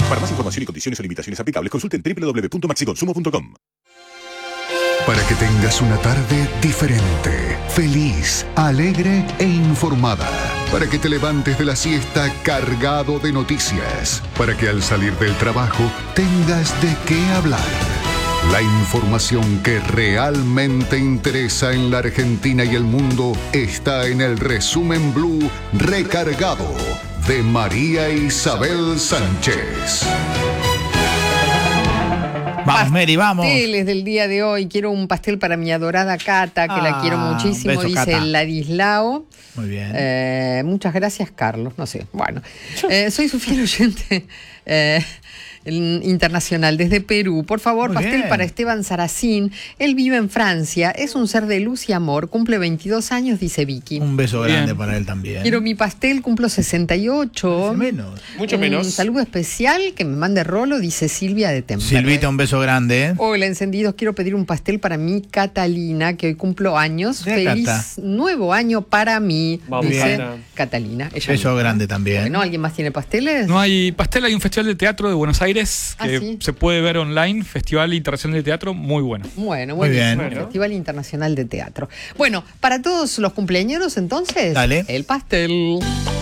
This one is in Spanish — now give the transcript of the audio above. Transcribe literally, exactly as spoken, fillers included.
Para más información y condiciones o limitaciones aplicables, consulten doble u doble u doble u punto maxiconsumo punto com. Para que tengas una tarde diferente, feliz, alegre e informada. Para que te levantes de la siesta cargado de noticias. Para que al salir del trabajo tengas de qué hablar. La información que realmente interesa en la Argentina y el mundo está en el Resumen Blue Recargado de María Isabel Sánchez. Vamos, Mary, vamos. Pasteles del día de hoy. Quiero un pastel para mi adorada Cata, que ah, la quiero muchísimo, beso, dice Cata. Ladislao. Muy bien. Eh, muchas gracias, Carlos. No sé. Bueno, eh, soy su fiel oyente eh, internacional desde Perú. Por favor, Muy pastel bien. para Esteban Saracín. Él vive en Francia. Es un ser de luz y amor. Cumple veintidós años, dice Vicky. Un beso bien. grande para él también. Quiero mi pastel. Cumplo sesenta y ocho. Menos. Mucho un menos. Un saludo especial que me mande Rolo, dice Silvia de Temple. Silvita, un beso grande. ¿eh? Hola, encendidos. Quiero pedir un pastel para mi Catalina, que hoy cumplo años. ¿De Feliz Cata? nuevo año para mí, Vamos, dice Cata. Catalina. Ella beso misma. grande también. Bueno, ¿alguien más tiene pasteles? No hay pastel, hay un festival de teatro de Buenos Aires que Ah, ¿sí? se puede ver online, Festival Internacional de Teatro, muy bueno. Bueno, Muy buenísimo. bien. Bueno. Festival Internacional de Teatro. Bueno, para todos los cumpleañeros, entonces, Dale. el pastel.